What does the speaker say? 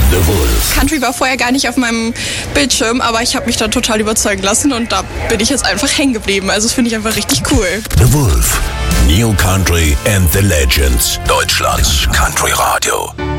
The Wolf. Country war vorher gar nicht auf meinem Bildschirm, aber ich habe mich da total überzeugen lassen und da bin ich jetzt einfach hängen geblieben. Also das finde ich einfach richtig cool. The Wolf. New Country and the Legends. Deutschlands Country Radio.